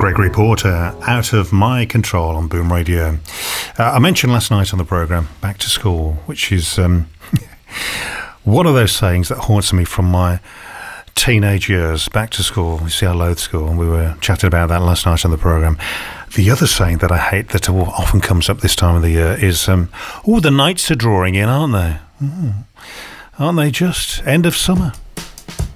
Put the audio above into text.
Gregory Porter, Out of My Control on Boom Radio. I mentioned last night on the programme, Back to School, which is one of those sayings that haunts me from my teenage years. Back to school. You see, I loathe school, and we were chatting about that last night on the programme. The other saying that I hate that often comes up this time of the year is, the nights are drawing in, aren't they? Aren't they just? End of summer.